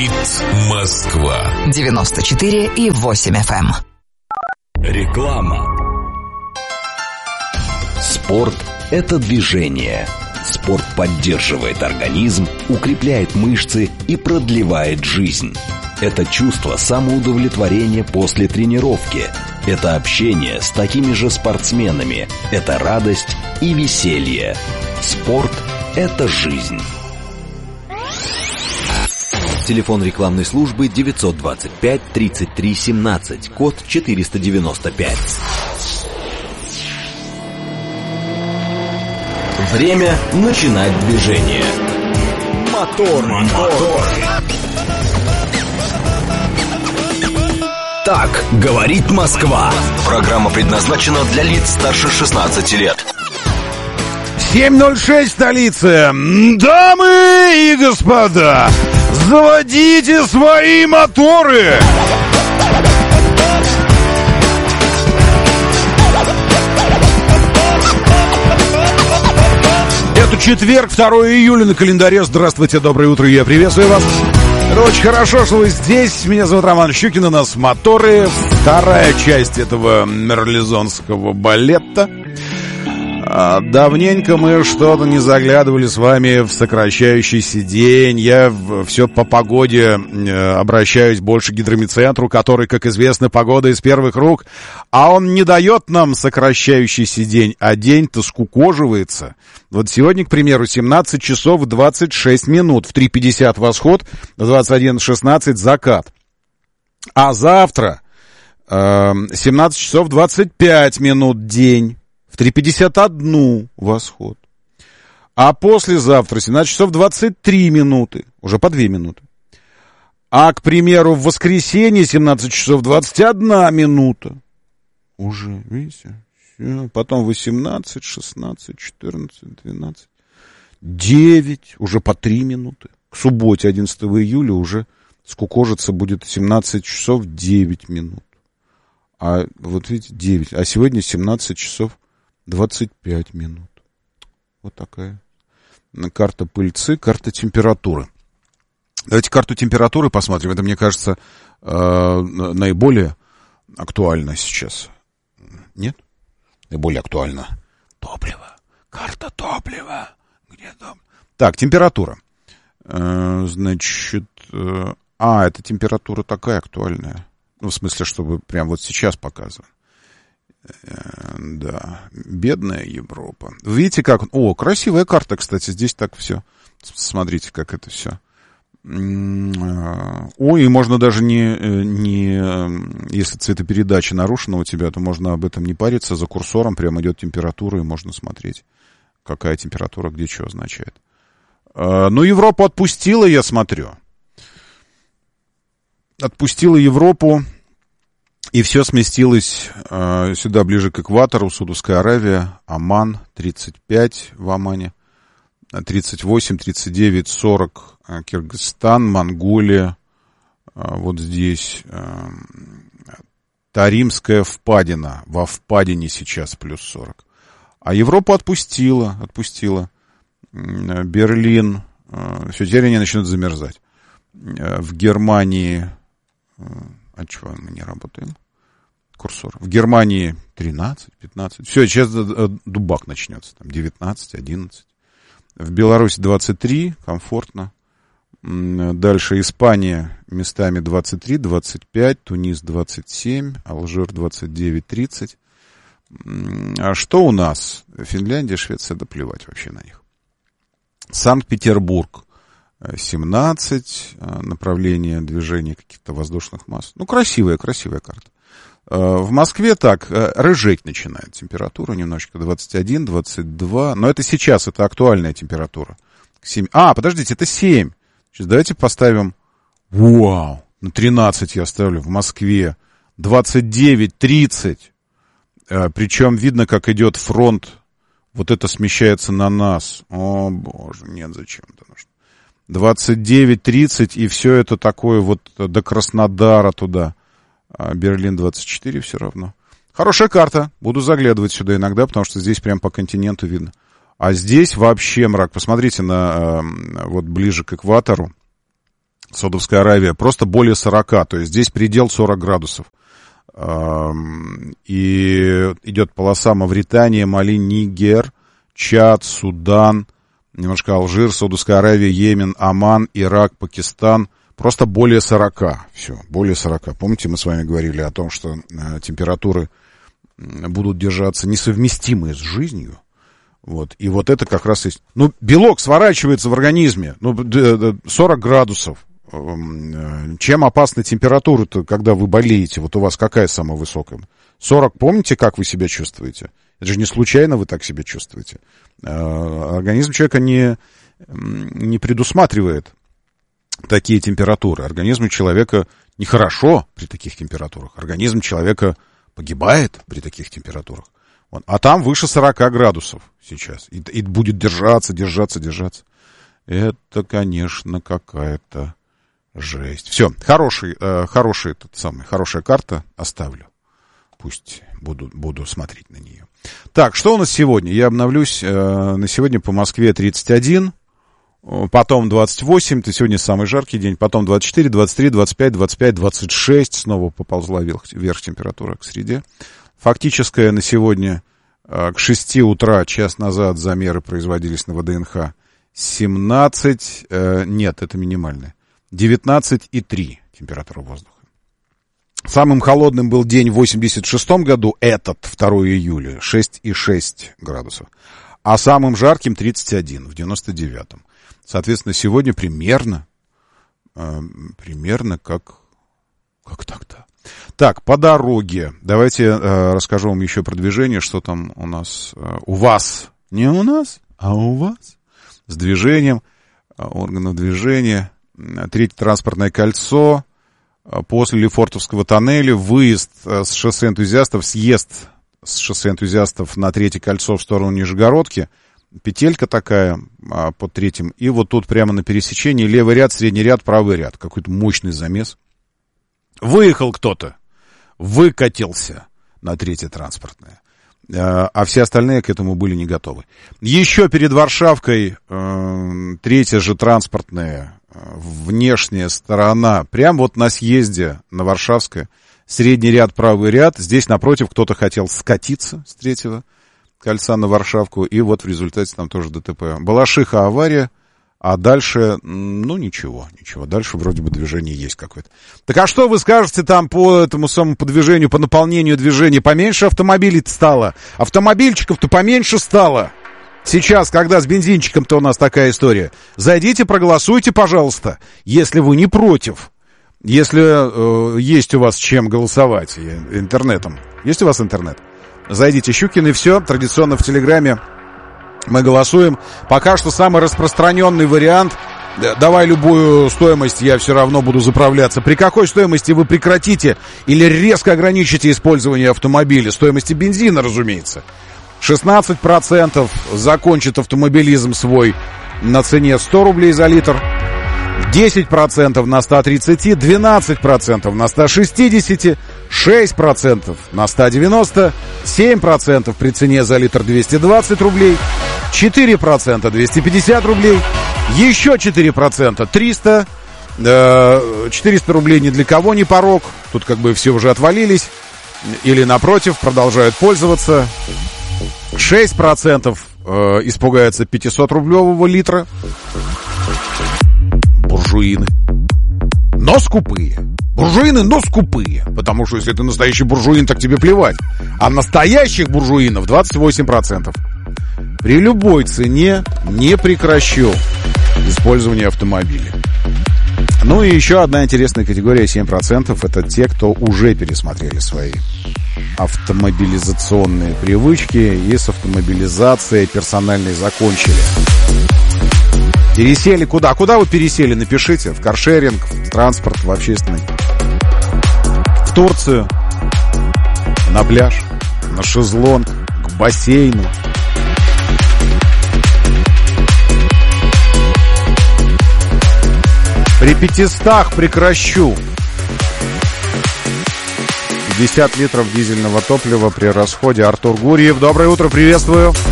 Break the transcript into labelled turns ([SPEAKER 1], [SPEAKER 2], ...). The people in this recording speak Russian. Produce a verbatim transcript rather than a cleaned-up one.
[SPEAKER 1] Говорит Москва.
[SPEAKER 2] девяносто четыре и восемь эф эм.
[SPEAKER 1] Реклама.
[SPEAKER 3] Спорт – это движение. Спорт поддерживает организм, укрепляет мышцы и продлевает жизнь. Это чувство самоудовлетворения после тренировки. Это общение с такими же спортсменами. Это радость и веселье. Спорт – это жизнь. Телефон рекламной службы девятьсот двадцать пять тридцать три семнадцать, код четыреста девяносто пять. Время начинать движение. Мотор, мотор.
[SPEAKER 1] Так говорит Москва.
[SPEAKER 3] Программа предназначена для лиц старше шестнадцати лет.
[SPEAKER 4] семь ноль шесть, столица. Дамы и господа, заводите свои моторы. Это четверг, второе июля на календаре. Здравствуйте, доброе утро, я приветствую вас. Это очень хорошо, что вы здесь. Меня зовут Роман Щукин, у нас моторы. Вторая часть этого мерлезонского балета. Давненько мы что-то не заглядывали с вами в сокращающийся день. Я все по погоде обращаюсь больше к гидромедцентру, который, как известно, погода из первых рук. А он не дает нам сокращающийся день, а день-то скукоживается. Вот сегодня, к примеру, семнадцать часов двадцать шесть минут. В три пятьдесят восход, в двадцать один шестнадцать закат. А завтра э, семнадцать часов двадцать пять минут день. В три пятьдесят один восход. А послезавтра семнадцать часов двадцать три минуты. Уже по две минуты. А, к примеру, в воскресенье семнадцать часов двадцать одна минута. Уже, видите? Все. Потом восемнадцать, шестнадцать, четырнадцать, двенадцать, девять. Уже по три минуты. К субботе одиннадцатого июля уже скукожиться будет семнадцать часов девять минут. А вот видите, девять. А сегодня семнадцать часов двадцать пять минут. Вот такая карта пыльцы, карта температуры. Давайте карту температуры посмотрим. Это, мне кажется, наиболее актуально сейчас. Нет? Наиболее актуально. Топливо. Карта топлива. Где там? Так, температура. Значит... А, это температура такая актуальная. Ну, в смысле, чтобы прям вот сейчас показывать. Да, бедная Европа. Видите, как... О, красивая карта, кстати, здесь так все. Смотрите, как это все. Ой, и можно даже не, не... Если цветопередача нарушена у тебя, то можно об этом не париться. За курсором прям идет температура, и можно смотреть, какая температура где что означает. Ну, Европу отпустила, я смотрю. Отпустила Европу. И все сместилось э, сюда, ближе к экватору. Саудовская Аравия, Оман, тридцать пять в Омане, тридцать восемь, тридцать девять, сорок э, Кыргызстан, Монголия, э, вот здесь э, Таримская впадина, во впадине сейчас плюс сорок. А Европу отпустила, отпустила. Э, Берлин, э, все, теперь они начнут замерзать. Э, в Германии... Э, а чего мы не работаем? Курсор. В Германии тринадцать, пятнадцать. Все, сейчас дубак начнется. Там девятнадцать, одиннадцать. В Беларуси двадцать три, комфортно. Дальше Испания местами двадцать три, двадцать пять. Тунис двадцать семь. Алжир двадцать девять, тридцать. А что у нас? Финляндия, Швеция, да плевать вообще на них. Санкт-Петербург семнадцать. Направление движения каких-то воздушных масс. Ну, красивая, красивая карта. В Москве так, рыжеть начинает температура немножечко, двадцать один, двадцать два, но это сейчас, это актуальная температура. семь. А, подождите, это семь. Сейчас давайте поставим, вау, на тринадцать я ставлю в Москве, двадцать девять, тридцать. Причем видно, как идет фронт, вот это смещается на нас. О, боже, нет, зачем-то нужно. двадцать девять, тридцать, и все это такое вот до Краснодара туда. А Берлин двадцать четыре все равно. Хорошая карта. Буду заглядывать сюда иногда, потому что здесь прям по континенту видно. А здесь вообще мрак. Посмотрите на вот ближе к экватору. Саудовская Аравия, просто более сорока, то есть здесь предел сорок градусов. И идет полоса Мавритания, Мали, Нигер, Чад, Судан, немножко Алжир, Саудовская Аравия, Йемен, Оман, Ирак, Пакистан. Просто более сорока. Все, более сорока. Помните, мы с вами говорили о том, что температуры будут держаться несовместимые с жизнью. Вот. И вот это как раз есть... Ну, белок сворачивается в организме. Ну, сорок градусов. Чем опасна температура-то, когда вы болеете? Вот у вас какая самая высокая? сорок, помните, как вы себя чувствуете? Это же не случайно вы так себя чувствуете. Организм человека не, не предусматривает такие температуры. Организму человека нехорошо при таких температурах. Организм человека погибает при таких температурах. Вот. А там выше сорока градусов сейчас. И, и будет держаться, держаться, держаться. Это, конечно, какая-то... жесть. Все, хороший, э, хороший, этот самый, хорошая карта оставлю. Пусть буду, буду смотреть на нее. Так, что у нас сегодня? Я обновлюсь. Э, на сегодня по Москве тридцать один, потом двадцать восемь. Это сегодня самый жаркий день. Потом двадцать четыре, двадцать три, двадцать пять, двадцать пять, двадцать шесть. Снова поползла вверх, вверх температура к среде. Фактическая на сегодня э, к шести утра, час назад, замеры производились на ВДНХ. семнадцать, э, нет, это минимальная. девятнадцать и три температура воздуха. Самым холодным был день в восемьдесят шестом году, этот, второго июля, шесть и шесть градусов. А самым жарким тридцать один в девяносто девятом. Соответственно, сегодня примерно, э, примерно как, как так-то. Так, по дороге. Давайте э, расскажу вам еще про движение, что там у нас, э, у вас, не у нас, а у вас, с движением, э, органов движения. Третье транспортное кольцо, после Лефортовского тоннеля, выезд с шоссе энтузиастов, съезд с шоссе энтузиастов на третье кольцо в сторону Нижегородки, петелька такая под третьим, и вот тут прямо на пересечении левый ряд, средний ряд, правый ряд, какой-то мощный замес. Выехал кто-то, выкатился на третье транспортное, а все остальные к этому были не готовы. Еще перед Варшавкой э, третья же транспортная, внешняя сторона, прям вот на съезде на Варшавское, средний ряд, правый ряд, здесь напротив кто-то хотел скатиться с третьего кольца на Варшавку, и вот в результате там тоже ДТП. Балашиха, авария, а дальше, ну ничего, ничего, дальше вроде бы движение есть какое-то. Так а что вы скажете там по этому самому по движению, по наполнению движения? Поменьше автомобилей стало, автомобильчиков-то поменьше стало. Сейчас, когда с бензинчиком-то у нас такая история. Зайдите, проголосуйте, пожалуйста, если вы не против. Если э, есть у вас чем голосовать интернетом. Есть у вас интернет? Зайдите, Щукин, и все. Традиционно в Телеграме мы голосуем. Пока что самый распространенный вариант. Давай любую стоимость, я все равно буду заправляться. При какой стоимости вы прекратите или резко ограничите использование автомобиля? Стоимости бензина, разумеется. шестнадцать процентов закончит автомобилизм свой на цене сто рублей за литр, десять процентов на сто тридцать, двенадцать процентов на сто шестьдесят, шесть процентов на сто девяносто, семь процентов при цене за литр двести двадцать рублей, четыре процента двести пятьдесят рублей, еще четыре процента триста, четыреста рублей ни для кого не порог, тут как бы все уже отвалились, или напротив продолжают пользоваться. шесть процентов э, испугаются пятисотрублевого литра. Буржуины. Но скупые. Буржуины, но скупые. Потому что если ты настоящий буржуин, так тебе плевать. А настоящих буржуинов двадцать восемь процентов. При любой цене не прекращу использование автомобиля. Ну и еще одна интересная категория, семь процентов, это те, кто уже пересмотрели свои автомобилизационные привычки и с автомобилизацией персональной закончили. Пересели куда? Куда вы пересели? Напишите. В каршеринг, в транспорт, в общественный. В Турцию, на пляж, на шезлонг, к бассейну. При пятистах прекращу. пятьдесят литров дизельного топлива при расходе. Артур Гурьев, доброе утро, приветствую.